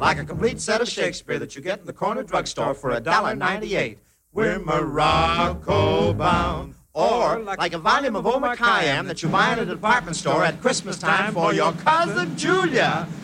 like a complete set of Shakespeare that you get in the corner drugstore for $1.98. We're Morocco bound. Or like a volume of Omar Khayyam that you buy in a department store at Christmas time for your cousin Julia.